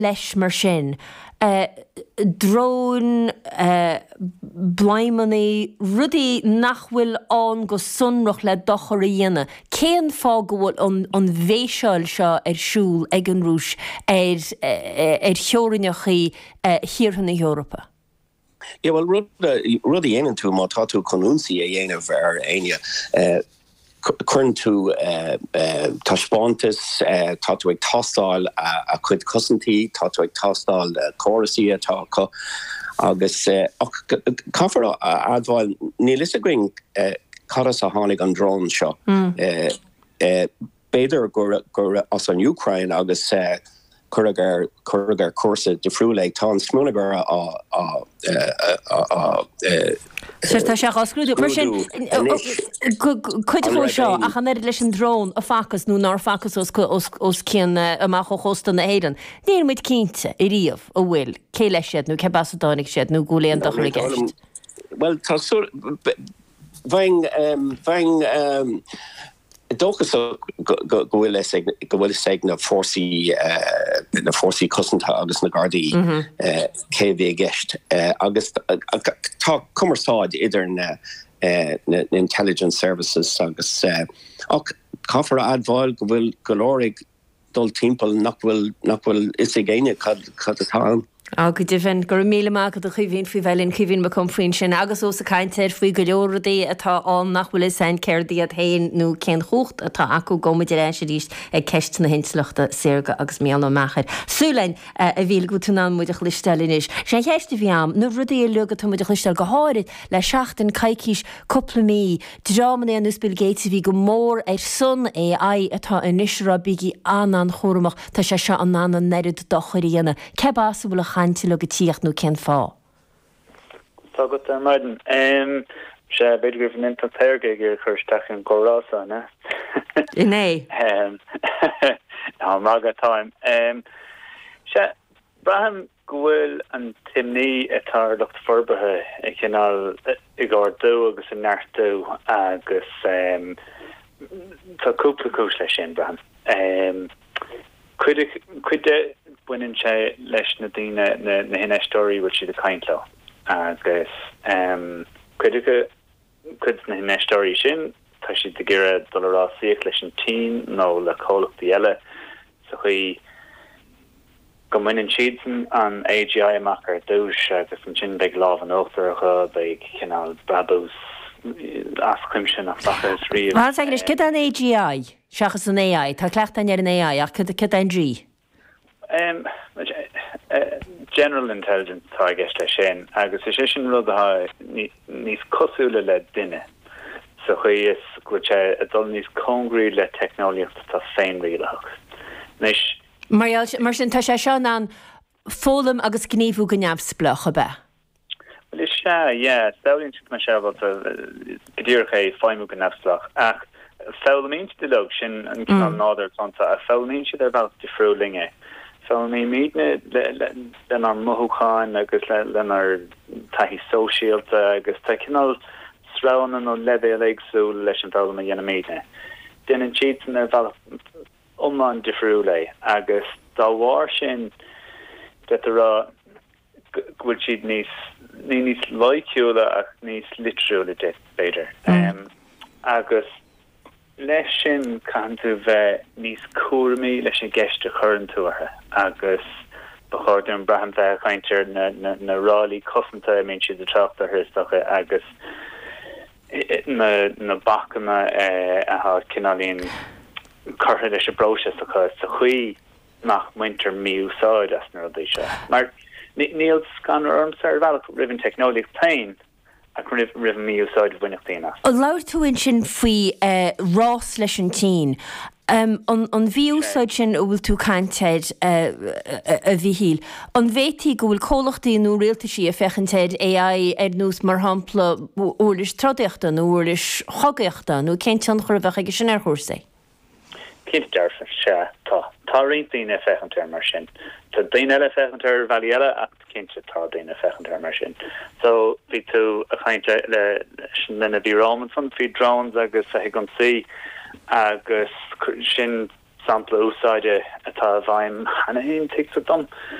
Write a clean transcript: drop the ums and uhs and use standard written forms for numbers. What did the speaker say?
leis mar sin. Drón blaimanaí rudí nachhfuil an go sunrach le dochar dhéine. Céan fá gohfuil an bhéiseáil seo siúl ag an rúis teorainneachaí hiarthan na Eorpa? Yeah, well, rudí éanann tú má tá tú conúnsaí a dhéanamh aine. Current to Tashpontis, Tatu ag Tostal, a quid Cussanty, Tatu ag Tostal, Chorusy, Taka, August, Kaffer Adval, Nilisagring, Karas a Honig on drone shop, Bader Gur us on Ukraine, August, Kurragar Corsa, de Frule, Ton Smunagar, Tá sé gascrúdú mar sin chuidir seo a chanéir leis an drón a facas nó ná facas os cin amach chostan na éan. Níor muid cínte I riamh ó bhfuil cé leis siad nó cebasadánig siad nó gúlaíon dochar I gceist. Well, tá bhain Dochas gohfuil seg na fórsaí cosanta agus na Gardaí céhé gist agus tá cumarsáid idir na intelligence services agus caafar adváil go bhfuil golórig dul timpeall nachhfuil is I ggéine cad atá. Go difin gur míle má go chuhín fao bhelinn chuhín becom faoin sin agus os a caiinteir faoi go leordaí atá an nachhfuil is sein ceirdaí a hain nó cén chucht atá acu gomuid éis ríist ag ceist na hinslachta séirga agus méanna mechaid. Súlein a bhíl go túnán muid a chlistelin is. Sé cheiste bhíam nó rudaí luga tú muid a chlistel go háirid le seachtain caiiciis coppla mí drámané an Bill Gates bhí go mór sun AI atá in isra bíigi anan chóramach tá sé seo an anna nerid dochaíana. Cebás bhfuil a chainte le go tíocht nó cén fá. Tá go maidin. sé beidir go an intatéirge gur chuirteach an gorása, ne? Iné. Ná mágatáim. sé braham gohfuil an timní atá lucht forbathe ag cinál I gardú agus an neartú agus tá cúpla cúis leis sin braham. Cuide buinn sé leis na dtíine na hinnéistóí bhfuil siad a caintlo agus cuid na hinnéistóí sin tá siad de gire dorásíoch leis an tí nó le cólachtaí eile so chuí go muinn siad an AGI amach ar dúis agus an sin beag láh an óachtarcha beag cinál brabús ascuimsin a fachas riamh. Well, leis cid an AGI seachas an AI tá cleachtain ar an AI ach cid an G? General intelligence tá gist lei sin agus is sin rud a níos cosúla le duine so chu is go sé a dul níos congrí le technoliacht tá féin riach. Mar sin tá sé seán an fólam agus gníomhú go neamsplach a be. Well is se, stelín si me se godíorcha fáimú go neamsplach ach fellamín de lo sin an náidir sonta a fellamín si ar bhil defriúlinge. So ní míne den ar mothúáin agus lenar taihí sosiálta agus tá cinál sránan ó levé leigsú leis an fellam a dhéana míne. Den an tían ar bhil omlan defriúlé agus dáhhar sin de rá bhfuil siad níos leiciúla ach níos litrúla de beidir. Agus leis sin can tú bheith níos cuairmí leis an gceiste churann túthe agus bechóir an braham bheith chaintear na rálaí cosanta a mín siad a teachta thuisteacha agus na bachana a cinálín curtha leis a brose sa chuí nach winter miúsáid as na rudí se. Mar níl scanner armsar bhealach ribbon technology plain a chun ribbon miúsáid bhuineachtaína. Ó leir tú in sin faoi rás leis an tí. An bhíúsáid sin bhfuil tú cainteid a bhíhíl. An bhétí go bhfuil cólachtaí nó réaltaí a fechanteid AI ar nús mar hampla úrlis trodaíochta nó úrlis chogaíochta nó cén an chur bheith ag sin ar chósaí. Cid dearfa se tá réontaíine fechantar mar sin. Tá daine eile fechantar bhaile eile ach cinnte tá daine fechantar mar sin. So bhí tú a chainte lena bhí ráman san fhí drones agus a gan si agus sin sampla úsáide atá bhaim hanahéin te dom